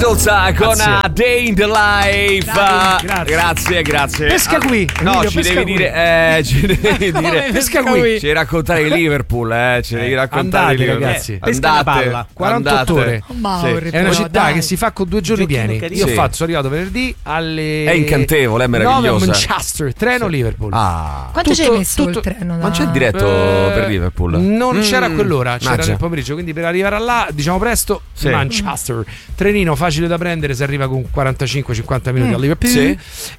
Beatles con A Day in the Life. Grazie. Pesca qui. No, Emilio, ci devi dire, pesca qui. Ci devi raccontare il Liverpool, ci devi raccontare andate, il Liverpool. ragazzi. Pesca la palla. 48 ore. È una città che si fa con 2 giorni pieni. Io Sì. sono arrivato venerdì alle È incantevole, è meravigliosa. 9 a Manchester, treno Liverpool. Quanto ci hai messo il treno? Non c'è il diretto per Liverpool? Non c'era a quell'ora, c'era Maggia. nel pomeriggio, quindi per arrivare là, diciamo presto, Sì. Manchester. Trenino facile da prendere, si arriva con 45-50 minuti a Liverpool. Sì.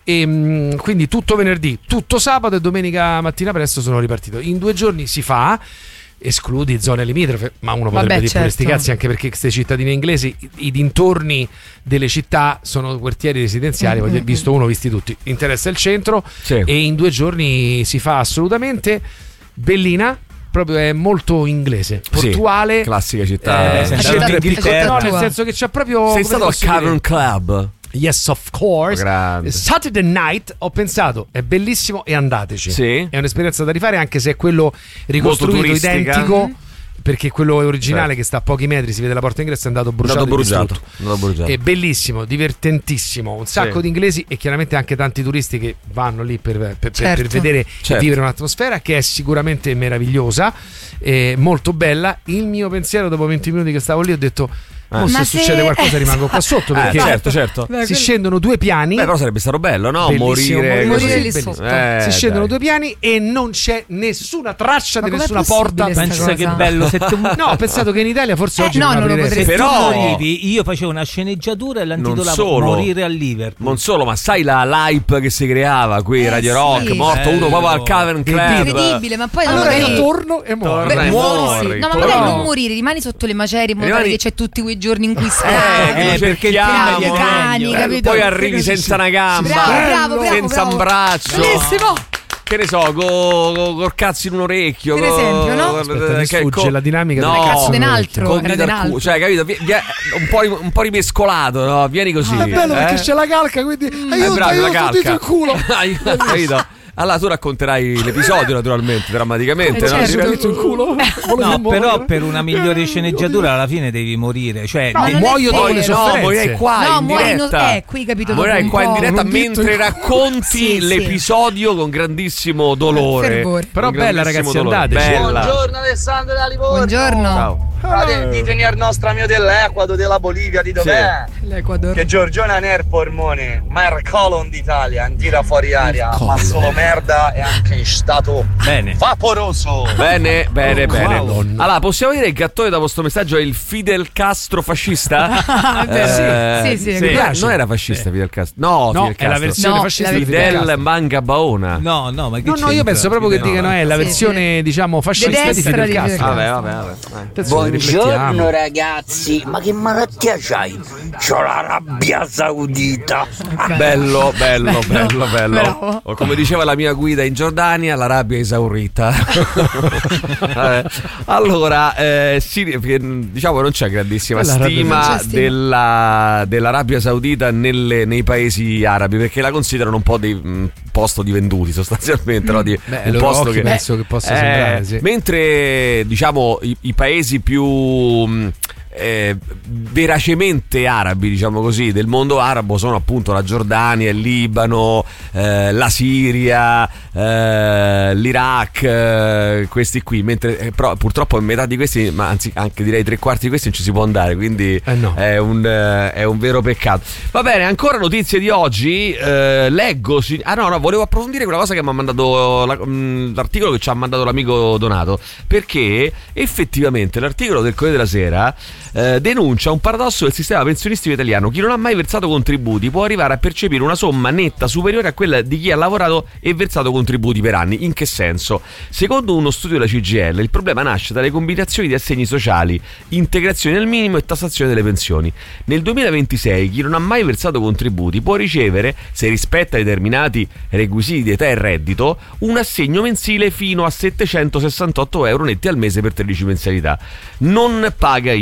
E quindi tutto venerdì, tutto sabato e domenica mattina presto sono ripartito. In 2 giorni si fa. Escludi zone limitrofe, ma uno potrebbe dire pure sti cazzi, anche perché queste cittadine inglesi, i dintorni delle città sono quartieri residenziali, visto uno, visti tutti. Interessa il centro, Sì. e in 2 giorni si fa assolutamente bellina. Proprio è molto inglese, portuale, Sì, classica città. no, nel senso che c'è proprio. Sei stato al Cavern Club? Yes, of course. Grande. Saturday Night, ho pensato, è bellissimo e andateci. Sì. È un'esperienza da rifare, anche se è quello ricostruito Molto turistica. identico, perché quello originale, Certo. che sta a pochi metri, si vede la porta ingresso, è andato bruciato. Andato bruciato. È bellissimo, divertentissimo, un sacco Sì. di inglesi e chiaramente anche tanti turisti che vanno lì per vedere Certo. e vivere un'atmosfera che è sicuramente meravigliosa, molto bella. Il mio pensiero dopo 20 minuti che stavo lì, ho detto: se succede qualcosa rimango qua sotto, perché certo. si scendono 2 piani. Beh, però sarebbe stato bello, no? Bellissimo, Morire morire lì così. sotto. Si scendono dai. 2 piani e non c'è nessuna traccia Ma di com'è nessuna possibile porta. sta Pensa cosa? che bello se tu No, ho pensato che in Italia forse oggi no, non lo aprireste. potresti. Però morivi, io facevo una sceneggiatura e l'intitolavo solo. Morire a Liverpool. non solo, ma sai l'hype che si creava qui, Radio Rock, sì. morto uno proprio al Cavern Club. Incredibile, ma poi Allora magari... io torno e muoio. Torna e muori. muori. No, ma Però- magari non morire, rimani sotto le macerie in modo tale Rimani- che c'è tutti quei giorni in cui stai. perché il cerchiamo, finale è cani, meglio. capito? Poi arrivi senza una gamba, Bravo, senza un braccio. Bellissimo. Che ne so, col cazzo in un orecchio. Per esempio, no? Aspetta, mi sfugge la dinamica no, del cazzo d'un altro, con era dita al d'un altro. culo, cioè, capito? Un po' rimescolato, no? Vieni così. È bello perché c'è la calca, quindi aiuto, bravo, la calca. dito il culo. Capito? Allora tu racconterai l'episodio naturalmente, drammaticamente, no? certo. Dito il culo. No, però per una migliore sceneggiatura alla fine devi morire. Cioè, No, non è muoio dopo vero. le No, sofferenze. morirai qua No, in muori diretta. qui, capito? Morirai dopo un qua in po'. diretta Con un dito mentre in- racconti Sì, l'episodio con grandissimo dolore. Fervore. Però Con bella, grandissimo ragazzi, dolore. andateci. Bella. Buongiorno Alessandro da Livorno. Buongiorno. Ciao. Ditemi al nostro amico dell'Equador, della Bolivia, di dov'è? L'Ecuador. Che Giorgione non è il polmone, ma è il colon d'Italia, non tira fuori aria, ma solo merda e anche in stato bene. vaporoso. Bene. Madonna. Allora, possiamo dire che Gattone dopo questo messaggio è il Fidel Castro fascista? Sì, mi piace. Non era fascista Fidel Castro. No, No, Fidel è la Castro. versione No, fascista la di Fidel Fidel Castro. Mangabaona. No, ma che No, io c'entra? penso proprio che Fidel- dicano è la Sì, versione, diciamo, fascista di destra Fidel di Castro. Fidel Vabbè. Attenzione, riflettiamo. Ragazzi, ma che malattia c'hai? C'ho l'Arabia Saudita. Bello. Bravo. O come diceva la mia guida in Giordania, la rabbia è esaurita. Vabbè. Allora, sì, perché, diciamo non c'è grandissima L'Arabia stima Saudita. dell'Arabia Saudita nei paesi arabi, perché la considerano un po' un posto di venduti sostanzialmente, no? Beh, Un loro posto occhi che penso che possa sembrare, sì. Mentre diciamo i paesi più veracemente arabi, diciamo così, del mondo arabo sono appunto la Giordania, il Libano, la Siria, l'Iraq, questi qui, mentre però purtroppo in metà di questi, ma anzi anche direi 3/4 di questi non ci si può andare, quindi no. è un vero peccato. Va bene, ancora notizie di oggi. Leggo volevo approfondire quella cosa che mi ha mandato l'articolo che ci ha mandato l'amico Donato, perché effettivamente l'articolo del Corriere della Sera denuncia un paradosso del sistema pensionistico italiano. Chi non ha mai versato contributi può arrivare a percepire una somma netta superiore a quella di chi ha lavorato e versato contributi per anni. In che senso? Secondo uno studio della CGIL, il problema nasce dalle combinazioni di assegni sociali, integrazione al minimo e tassazione delle pensioni. Nel 2026 chi non ha mai versato contributi può ricevere, se rispetta determinati requisiti di età e reddito, un assegno mensile fino a 768 euro netti al mese per 13 mensilità. Non paga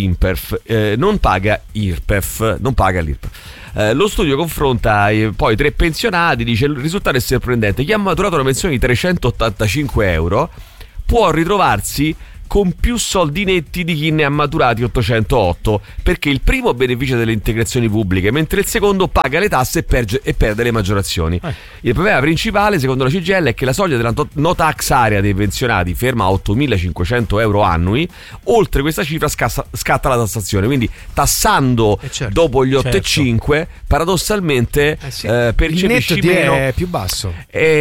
l'IRPEF. Lo studio confronta poi 3 pensionati, dice il risultato è sorprendente: chi ha maturato una pensione di 385 euro può ritrovarsi con più soldi netti di chi ne ha maturati 808, perché il primo beneficia delle integrazioni pubbliche, mentre il secondo paga le tasse e perde le maggiorazioni. Il problema principale, secondo la CGIL, è che la soglia della no tax area dei pensionati ferma a 8.500 euro annui. Oltre questa cifra scatta la tassazione, quindi tassando dopo gli 8,5 paradossalmente percepisci meno, è più basso,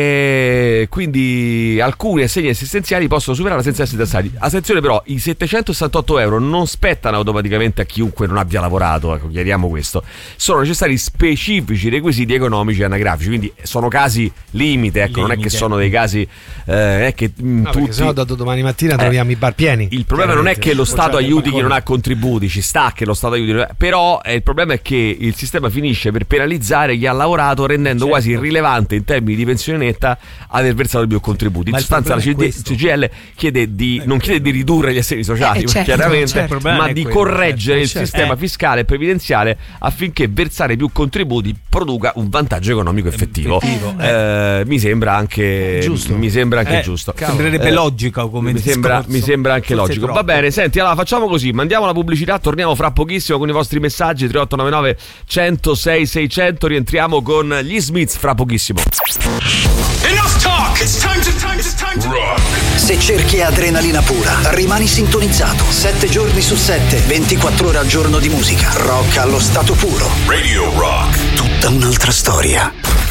e quindi alcuni assegni assistenziali possono superare senza essere tassati. Attenzione però, i 768 euro non spettano automaticamente a chiunque non abbia lavorato, ecco, chiariamo questo. Sono necessari specifici requisiti economici e anagrafici, quindi sono casi limite, ecco, non è che sono dei casi è che tutti, sennò da domani mattina troviamo i bar pieni. Il problema non è che lo Stato aiuti chi non ha contributi, ci sta che lo Stato aiuti, però il problema è che il sistema finisce per penalizzare chi ha lavorato, rendendo quasi irrilevante in termini di pensione netta aver versato più contributi. In sostanza la CGIL non chiede di ridurre gli assegni sociali, chiaramente, ma di correggere il sistema fiscale e previdenziale affinché versare più contributi produca un vantaggio economico effettivo. Mi sembra anche giusto. Sembrerebbe logico come mi sembra anche logico. Va bene, senti, allora facciamo così, mandiamo la pubblicità, torniamo fra pochissimo con i vostri messaggi 3899 106 600, rientriamo con gli Smiths fra pochissimo. Enough talk, it's time to rock. Se cerchi adrenalina pura, rimani sintonizzato 7 giorni su 7, 24 ore al giorno di musica. Rock allo stato puro. Radio Rock, tutta un'altra storia.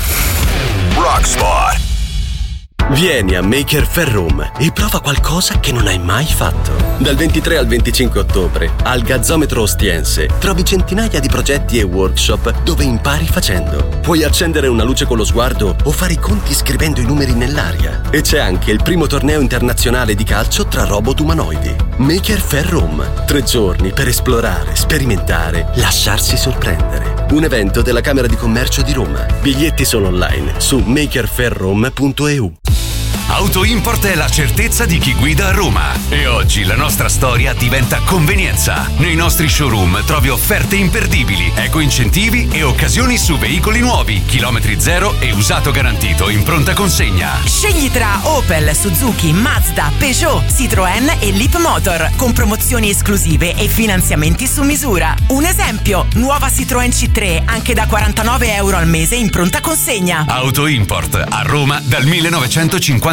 Rockspot. Vieni a Maker Faire Room e prova qualcosa che non hai mai fatto. Dal 23 al 25 ottobre al Gazzometro Ostiense trovi centinaia di progetti e workshop dove impari facendo. Puoi accendere una luce con lo sguardo o fare i conti scrivendo i numeri nell'aria. E c'è anche il primo torneo internazionale di calcio tra robot umanoidi. Maker Faire Room. 3 giorni per esplorare, sperimentare, lasciarsi sorprendere. Un evento della Camera di Commercio di Roma. Biglietti sono online su makerfairrome.eu. Auto Import è la certezza di chi guida a Roma. E oggi la nostra storia diventa convenienza. Nei nostri showroom trovi offerte imperdibili, eco-incentivi e occasioni su veicoli nuovi, chilometri zero e usato garantito in pronta consegna. Scegli tra Opel, Suzuki, Mazda, Peugeot, Citroën e Leapmotor, con promozioni esclusive e finanziamenti su misura. Un esempio, nuova Citroën C3 anche da 49 euro al mese in pronta consegna. Auto Import a Roma dal 1957.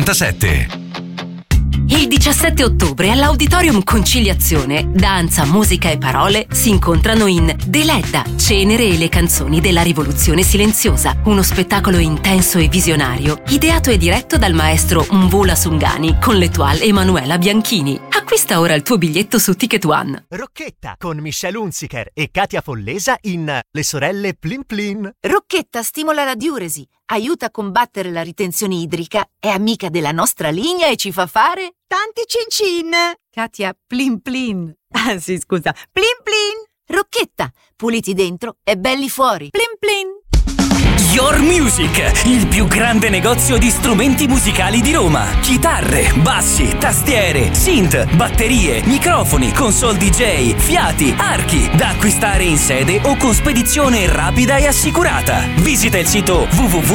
Il 17 ottobre all'Auditorium Conciliazione, danza, musica e parole si incontrano in Deledda, Cenere e le canzoni della rivoluzione silenziosa, uno spettacolo intenso e visionario, ideato e diretto dal maestro Mvula Sungani con l'Etoile Emanuela Bianchini. Acquista ora il tuo biglietto su Ticket One. Rocchetta con Michelle Hunziker e Katia Follesa in Le sorelle Plin Plin. Rocchetta stimola la diuresi, aiuta a combattere la ritenzione idrica, è amica della nostra linea e ci fa fare tanti cin-cin. Katia Plin Plin. Ah sì, scusa. Plin Plin. Rocchetta, puliti dentro e belli fuori. Plin Plin. Your Music, il più grande negozio di strumenti musicali di Roma. Chitarre, bassi, tastiere, synth, batterie, microfoni, console DJ, fiati, archi, da acquistare in sede o con spedizione rapida e assicurata. Visita il sito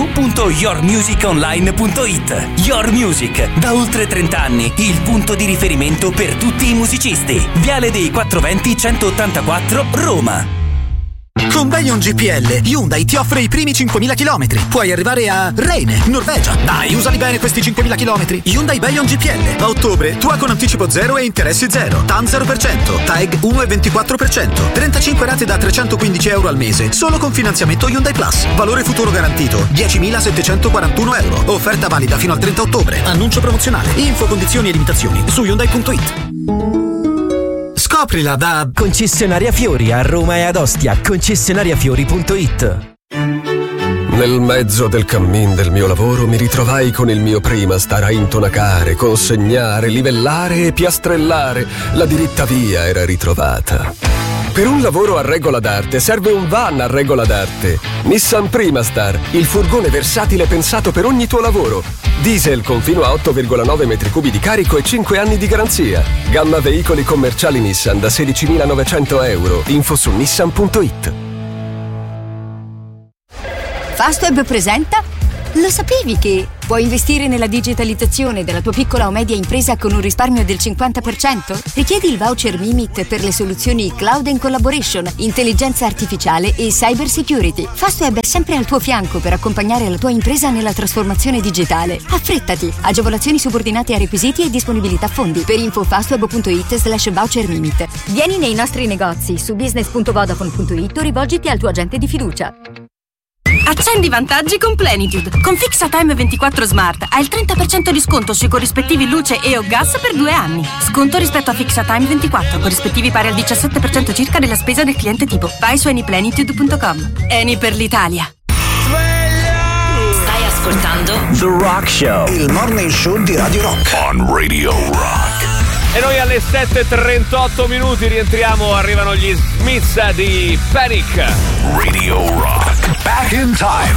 www.yourmusiconline.it. Your Music, da oltre 30 anni, il punto di riferimento per tutti i musicisti. Viale dei 420 184, Roma. Con Bayon GPL, Hyundai ti offre i primi 5.000 km. Puoi arrivare a Reine, Norvegia. Dai, usali bene questi 5.000 km. Hyundai Bayon GPL. A ottobre, tua con anticipo 0 e interessi 0. TAN 0%, TAEG 1,24%. 35 rate da 315 euro al mese. Solo con finanziamento Hyundai Plus. Valore futuro garantito 10.741 euro. Offerta valida fino al 30 ottobre. Annuncio promozionale. Info, condizioni e limitazioni su Hyundai.it. Scoprila da Concessionaria Fiori a Roma e ad Ostia. Concessionariafiori.it. Nel mezzo del cammin del mio lavoro mi ritrovai con il mio Primastar a intonacare, consegnare, livellare e piastrellare. La diritta via era ritrovata. Per un lavoro a regola d'arte serve un van a regola d'arte. Nissan Primastar, il furgone versatile pensato per ogni tuo lavoro. Diesel con fino a 8,9 metri cubi di carico e 5 anni di garanzia. Gamma veicoli commerciali Nissan da 16.900 euro. Info su nissan.it. Fastweb presenta Lo sapevi che puoi investire nella digitalizzazione della tua piccola o media impresa con un risparmio del 50%? Richiedi il voucher Mimit per le soluzioni Cloud and Collaboration, intelligenza artificiale e cyber security. Fastweb è sempre al tuo fianco per accompagnare la tua impresa nella trasformazione digitale. Affrettati! Agevolazioni subordinate a requisiti e disponibilità fondi. Per info fastweb.it/voucher Mimit. Vieni nei nostri negozi su business.vodafone.it o rivolgiti al tuo agente di fiducia. Accendi vantaggi con Plenitude. Con FixaTime 24 Smart hai il 30% di sconto sui corrispettivi luce e o gas per 2 anni. Sconto rispetto a FixaTime 24, corrispettivi pari al 17% circa della spesa del cliente tipo. Vai su anyplenitude.com. Eni per l'Italia. Stai ascoltando The Rock Show, il morning show di Radio Rock. On Radio Rock. E noi alle 7:38 minuti rientriamo, arrivano gli Smiths di Panic. Radio Rock. Back in time.